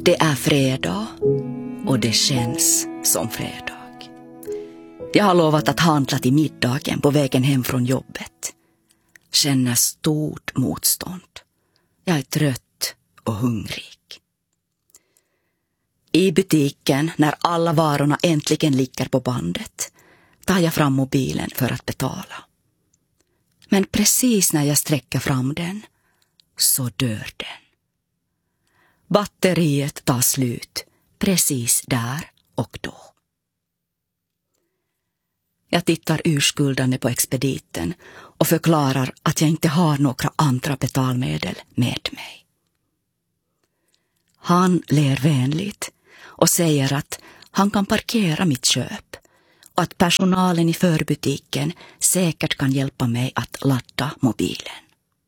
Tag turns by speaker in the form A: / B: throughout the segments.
A: Det är fredag och det känns som fredag. Jag har lovat att handla till middagen på vägen hem från jobbet. Känner stort motstånd. Jag är trött och hungrig. I butiken, när alla varorna äntligen ligger på bandet, tar jag fram mobilen för att betala. Men precis när jag sträcker fram den, så dör den. Batteriet tar slut precis där och då. Jag tittar urskuldande på expediten och förklarar att jag inte har några andra betalmedel med mig. Han ler vänligt och säger att han kan parkera mitt köp och att personalen i förbutiken säkert kan hjälpa mig att ladda mobilen.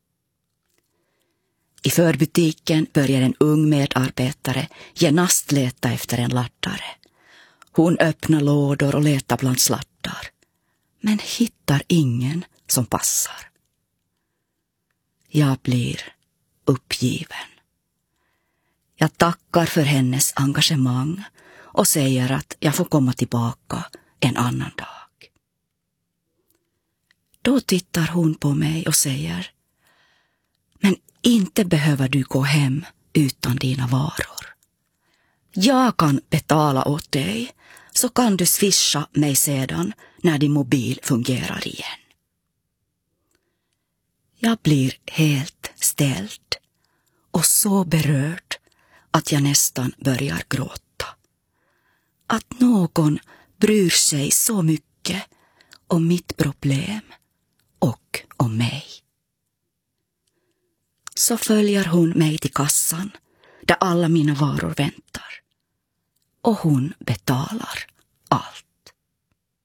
A: I förbutiken börjar en ung medarbetare genast leta efter en laddare. Hon öppnar lådor och letar bland sladdar, men hittar ingen som passar. Jag blir uppgiven. Jag tackar för hennes engagemang och säger att jag får komma tillbaka en annan dag. Då tittar hon på mig och säger: men inte behöver du gå hem utan dina varor. Jag kan betala åt dig, så kan du swisha mig sedan när din mobil fungerar igen. Jag blir helt ställd och så berörd att jag nästan börjar gråta. Att någon bryr sig så mycket om mitt problem och om mig. Så följer hon mig till kassan där alla mina varor väntar. Och hon betalar allt.